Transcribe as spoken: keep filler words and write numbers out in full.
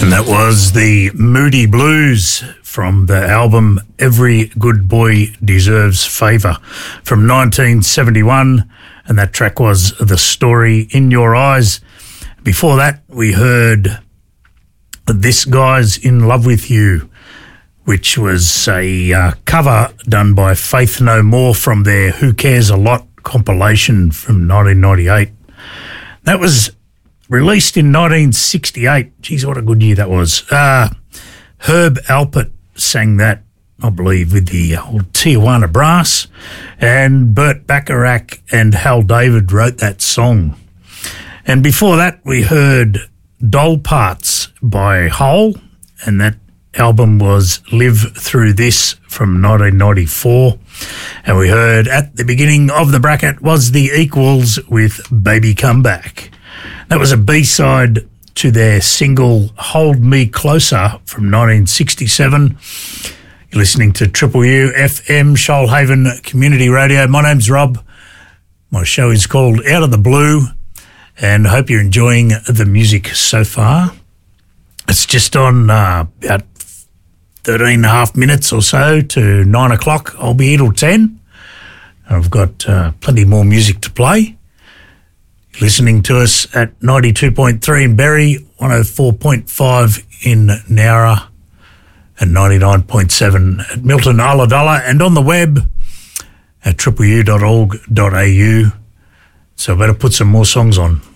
And that was the Moody Blues from the album Every Good Boy Deserves Favour from nineteen seventy-one, and that track was The Story in Your Eyes. Before that, we heard This Guy's in Love with You, which was a uh, cover done by Faith No More from their Who Cares A Lot compilation from nineteen ninety-eight. That was released in nineteen sixty-eight. Geez, what a good year that was. Uh, Herb Alpert sang that, I believe, with the old Tijuana Brass, and Burt Bacharach and Hal David wrote that song. And before that, we heard Doll Parts by Hole, and that album was Live Through This from nineteen ninety-four. And we heard at the beginning of the bracket was The Equals with Baby Come Back. That was a B-side to their single Hold Me Closer from nineteen sixty-seven. You're listening to Triple U F M, Shoalhaven Community Radio. My name's Rob. My show is called Out of the Blue, and I hope you're enjoying the music so far. It's just on uh, about thirteen and a half minutes or so to nine o'clock. I'll be here till ten. I've got uh, plenty more music to play. You're listening to us at ninety-two point three in Berry, one oh four point five in Nowra, and ninety-nine point seven at Milton Ulladulla, and on the web at triple u dot org dot a u. So I better put some more songs on.